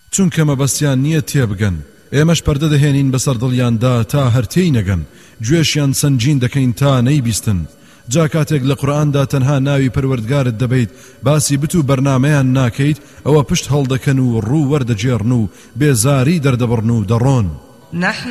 چونکە مەبەستیان نییە تێبگەن ئێمەش پەردە دەهێنین بەسەر دڵیاندا تا هەرتێی نەگەن گوێشیان سەنجین دەکەین تا نەیبیستن جا کاتێک لە قورئاندا تەنها ناوی پەروەردگارت دەبیت باسی بتو بەرنامەیان ناکەیت ئەوە پشت هەڵدەکەن و ڕوو وەردەجێڕن و بێزاری دەردەبڕن و دەڕۆن